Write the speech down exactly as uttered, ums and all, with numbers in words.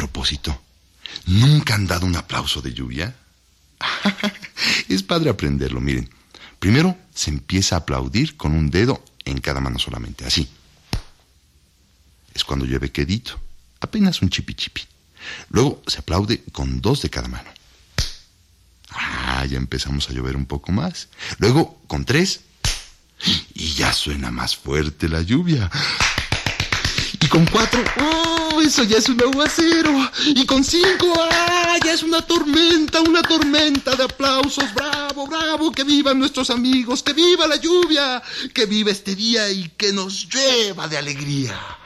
propósito, ¿nunca han dado un aplauso de lluvia? Es padre aprenderlo, miren. Primero se empieza a aplaudir con un dedo en cada mano solamente, así. Es cuando llueve quedito, apenas un chipi chipi. Luego se aplaude con dos de cada mano. Ah, ya empezamos a llover un poco más. Luego con tres. Y ya suena más fuerte la lluvia. Y con cuatro, ¡oh! Eso ya es un aguacero. Y con cinco, ¡ah! Ya es una tormenta, una tormenta de aplausos. ¡Bravo, bravo! ¡Que vivan nuestros amigos! ¡Que viva la lluvia! ¡Que viva este día y que nos llueva de alegría!